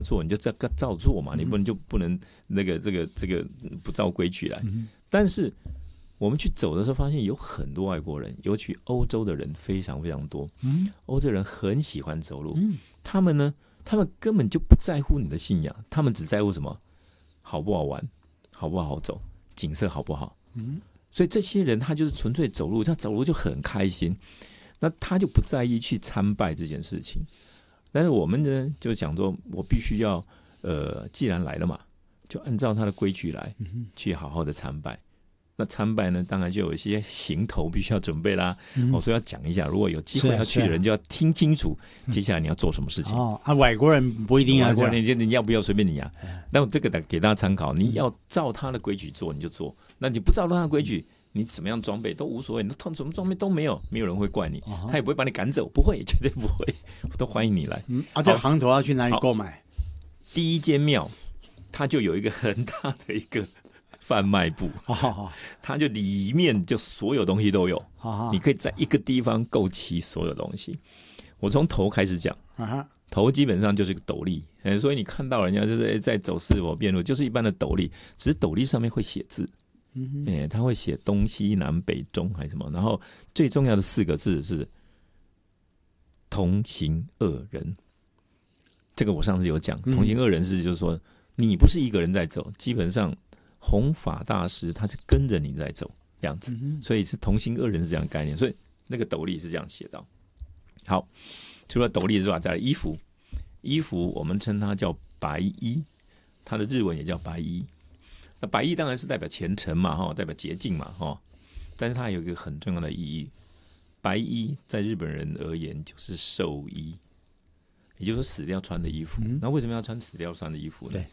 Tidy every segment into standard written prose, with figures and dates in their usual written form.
做你就照做嘛，你不能那个这个不照规矩来。但是我们去走的时候，发现有很多外国人，尤其欧洲的人非常非常多。欧洲人很喜欢走路，他们根本就不在乎你的信仰，他们只在乎什么？好不好玩，好不好走，景色好不好。所以这些人他就是纯粹走路，他走路就很开心，那他就不在意去参拜这件事情。但是我们呢，就讲说，我必须要既然来了嘛，就按照他的规矩来，去好好的参拜。那参拜呢，当然就有一些行头必须要准备啦。所以要讲一下，如果有机会要去的人，就要听清楚接下来你要做什么事情。 外国人不一定要这样， 外国人你要不要随便你啊。那这个给大家参考，你要照他的规矩做你就做，那你不照他的规矩，你什么样装备都无所谓，你什么装备都没有人会怪你，他也不会把你赶走，不会，绝对不会，都欢迎你来。 这行头要去哪里购买？ 第一间庙，它就有一个很大的一个贩卖部，它就里面就所有东西都有，你可以在一个地方购齐所有东西。我从头开始讲，头基本上就是一个斗笠，所以你看到人家就是在走四佛遍路，就是一般的斗笠，只是斗笠上面会写字，他会写东西南北中还是什么，然后最重要的4个字是同行二人。这个我上次有讲，同行二人是就是说你不是一个人在走，基本上弘法大师他是跟着你在走这样子，所以是同行二人是这样的概念，所以那个斗笠是这样写到。好，除了斗笠之外，再来衣服我们称它叫白衣，它的日文也叫白衣。那白衣当然是代表虔诚嘛，代表洁净嘛，但是它有一个很重要的意义，白衣在日本人而言就是寿衣，也就是说死掉穿的衣服。那为什么要穿死掉穿的衣服呢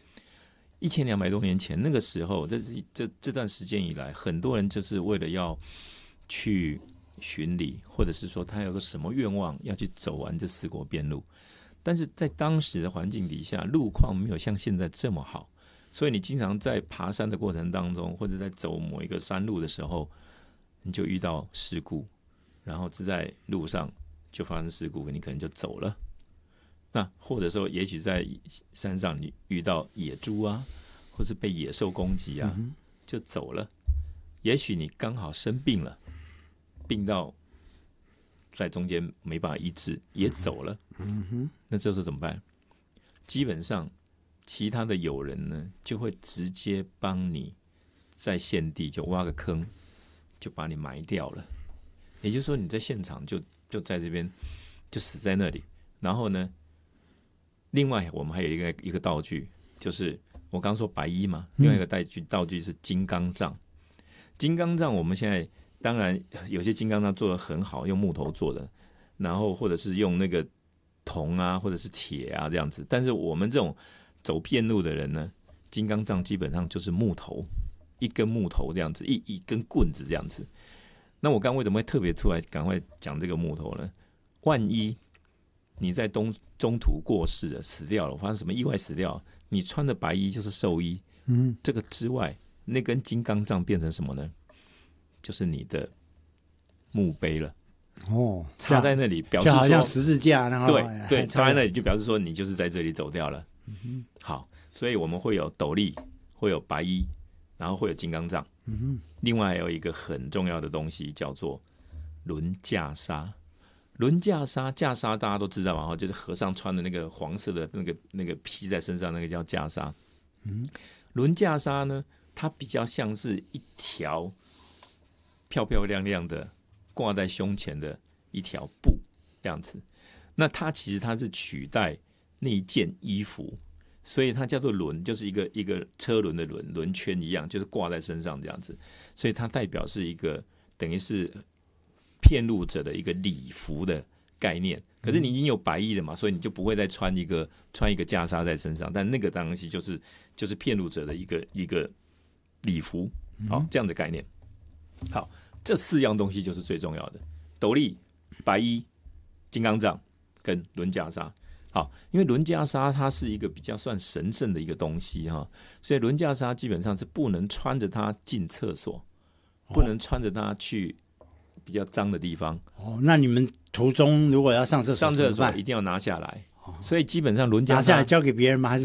？1200多年前那个时候，这段时间以来，很多人就是为了要去巡礼，或者是说他有个什么愿望要去走完这4国遍路，但是在当时的环境底下，路况没有像现在这么好，所以你经常在爬山的过程当中，或者在走某一个山路的时候，你就遇到事故，然后是在路上就发生事故，你可能就走了。那或者说也许在山上你遇到野猪啊，或是被野兽攻击啊，就走了。也许你刚好生病了，病到在中间没办法医治，也走了。那这时候怎么办？基本上其他的友人呢，就会直接帮你在现地就挖个坑，就把你埋掉了。也就是说你在现场就在这边就死在那里。然后呢，另外我们还有一个道具，就是我刚说白衣嘛，另外一个道具是金刚杖。金刚杖我们现在当然有些金刚杖做得很好，用木头做的，然后或者是用那个铜啊或者是铁啊这样子，但是我们这种走遍路的人呢，金刚杖基本上就是木头，一根木头这样子，一根棍子这样子。那我刚为什么会特别出来赶快讲这个木头呢？万一你在中途过世了，死掉了，发生什么意外死掉，你穿的白衣就是寿衣。这个之外，那根金刚杖变成什么呢？就是你的墓碑了。插在那里表示说，就好像十字架，然后对，插在那里就表示说你就是在这里走掉了。好，所以我们会有斗笠，会有白衣，然后会有金刚杖。另外还有一个很重要的东西叫做轮袈裟。轮袈裟，袈裟大家都知道嘛，就是和尚穿的那个黄色的那个披在身上，那个叫袈裟。轮袈裟呢，它比较像是一条漂漂亮亮的挂在胸前的一条布这样子。那它其实它是取代那一件衣服，所以它叫做轮，就是一个车轮的轮圈一样，就是挂在身上这样子。所以它代表是一个等于是骗路者的一个礼服的概念。可是你已经有白衣了嘛，所以你就不会再穿一个袈裟在身上，但那个东西就是骗路者的一个礼服。好，这样的概念。好，这4样东西就是最重要的：斗笠、白衣、金刚杖跟轮袈裟。好，因为轮袈裟它是一个比较算神圣的一个东西哈，所以轮袈裟基本上是不能穿着它进厕所，不能穿着它去比较脏的地方。 那你们途中如果要上厕所一定要拿下来。所以基本上轮袈裟拿下来交给别人吗？还是